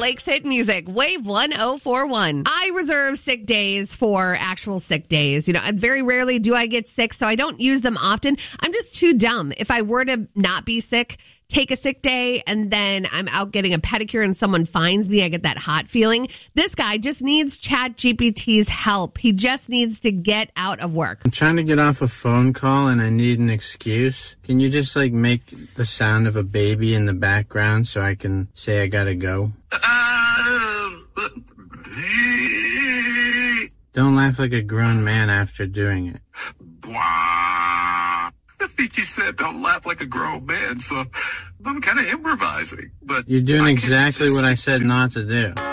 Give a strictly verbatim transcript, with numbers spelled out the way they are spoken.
Lake's Hit Music, Wave one oh four one. I reserve sick days for actual sick days. You know, very rarely do I get sick, so I don't use them often. I'm just too dumb. If I were to not be sick, take a sick day, and then I'm out getting a pedicure and someone finds me, I get that hot feeling. This guy just needs ChatGPT's help. He just needs to get out of work. I'm trying to get off a phone call and I need an excuse. Can you just like make the sound of a baby in the background so I can say I gotta go? Don't laugh like a grown man after doing it. I think you said don't laugh like a grown man, so I'm kind of improvising. But you're doing exactly what I said not to do.